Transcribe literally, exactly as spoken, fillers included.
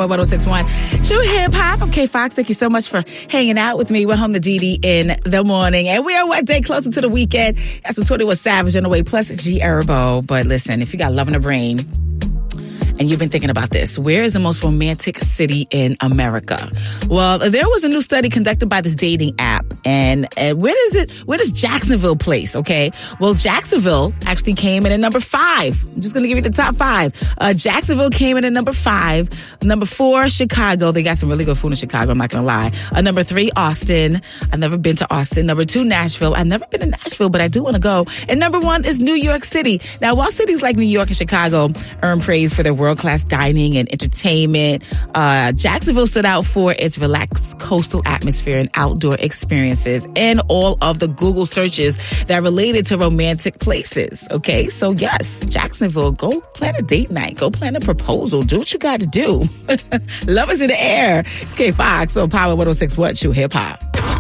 Power one oh six point one. True Hip Hop. Okay, Fox, thank you so much for hanging out with me. We're home to Dee Dee in the morning. And we are one day closer to the weekend. Got some twenty-one Savage on the way, plus G Herbo. But listen, if you got love in the brain, and you've been thinking about this, where is the most romantic city in America? Well, there was a new study conducted by this dating app. And, and where does it, where does Jacksonville place? Okay. Well, Jacksonville actually came in at number five. I'm just going to give you the top five. Uh, Jacksonville came in at number five. Number four, Chicago. They got some really good food in Chicago. I'm not going to lie. Uh, number three, Austin. I've never been to Austin. Number two, Nashville. I've never been to Nashville, but I do want to go. And number one is New York City. Now, while cities like New York and Chicago earn praise for their world-class dining and entertainment, uh, Jacksonville stood out for its relaxed coastal atmosphere and outdoor experiences and all of the Google searches that related to romantic places. Okay, so yes, Jacksonville, go plan a date night, go plan a proposal, do what you got to do. Love is in the air. It's K Fox on Power one oh six point one True Hip Hop.